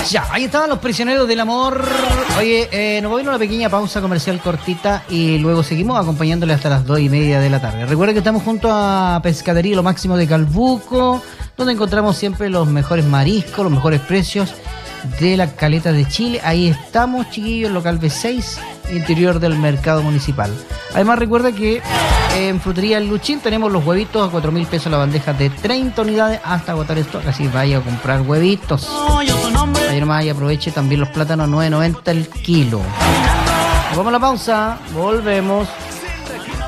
Ya, ahí estaban los prisioneros del amor. Oye, nos voy a ir a una pequeña pausa comercial cortita y luego seguimos acompañándole hasta las 2:30 de la tarde. Recuerden que estamos junto a Pescadería Lo Máximo de Calbuco, donde encontramos siempre los mejores mariscos, los mejores precios de la caleta de Chile. Ahí estamos, chiquillos, local B6, interior del mercado municipal. Además, recuerda que en Frutería El Luchín tenemos los huevitos a 4.000 pesos la bandeja de 30 unidades hasta agotar stock, así vaya a comprar huevitos. Vaya nomás y aproveche también los plátanos 9.90 el kilo. Nos vamos a la pausa, volvemos.